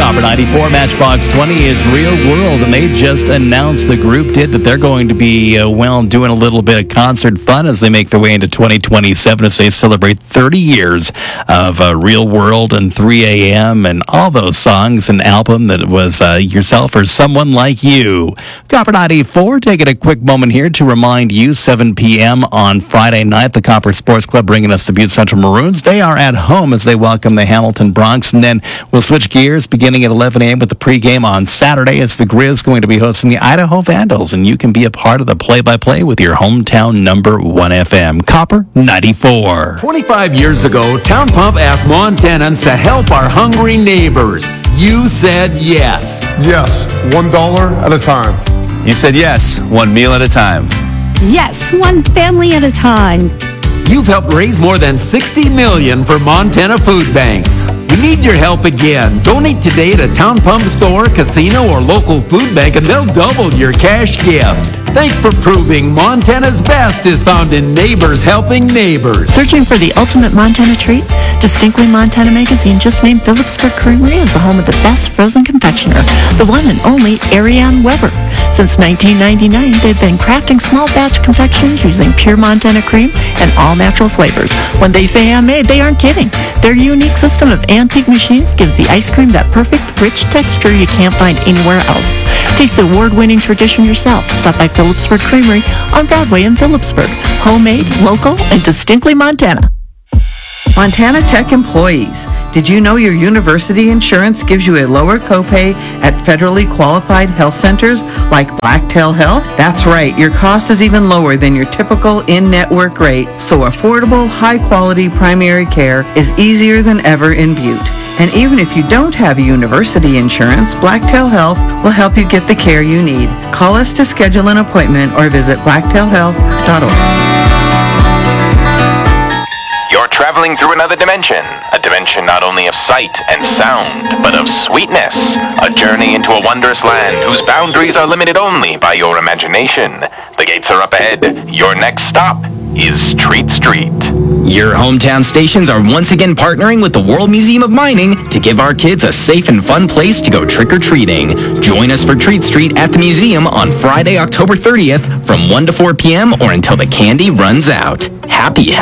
Copper 94, Matchbox 20 is Real World, and they just announced, the group did, that they're going to be, doing a little bit of concert fun as they make their way into 2027 as they celebrate 30 years of Real World and 3 a.m. and all those songs, an album that was Yourself or Someone Like You. Copper 94, taking a quick moment here to remind you, 7 p.m. on Friday night, the Copper Sports Club bringing us the Butte Central Maroons. They are at home as they welcome the Hamilton Bronx, and then we'll switch gears beginning at 11 a.m. with the pregame on Saturday. It's the Grizz going to be hosting the Idaho Vandals, and you can be a part of the play-by-play with your hometown number 1 FM, Copper 94. 25 years ago, Town Pump asked Montanans to help our hungry neighbors. You said yes. Yes, $1 at a time. You said yes, one meal at a time. Yes, one family at a time. You've helped raise more than $60 million for Montana food banks. We need your help again. Donate today at a Town Pump store, casino, or local food bank, and they'll double your cash gift. Thanks for proving Montana's best is found in neighbors helping neighbors. Searching for the ultimate Montana treat? Distinctly Montana magazine just named Phillipsburg Creamery as the home of the best frozen confectioner, the one and only Ariane Weber. Since 1999, they've been crafting small batch confections using pure Montana cream and all natural flavors. When they say handmade, they aren't kidding. Their unique system of antique machines gives the ice cream that perfect, rich texture you can't find anywhere else. Taste the award-winning tradition yourself. Stop by Phillipsburg Creamery on Broadway in Phillipsburg. Homemade, local, and distinctly Montana. Montana Tech employees, did you know your university insurance gives you a lower copay at federally qualified health centers like Blacktail Health? That's right, your cost is even lower than your typical in-network rate, so affordable, high-quality primary care is easier than ever in Butte. And even if you don't have a university insurance, Blacktail Health will help you get the care you need. Call us to schedule an appointment or visit blacktailhealth.org. You're traveling through another dimension, a dimension not only of sight and sound, but of sweetness, a journey into a wondrous land whose boundaries are limited only by your imagination. The gates are up ahead. Your next stop is Treat Street. Your hometown stations are once again partnering with the World Museum of Mining to give our kids a safe and fun place to go trick-or-treating. Join us for Treat Street at the museum on Friday, October 30th from 1 to 4 p.m. or until the candy runs out. Happy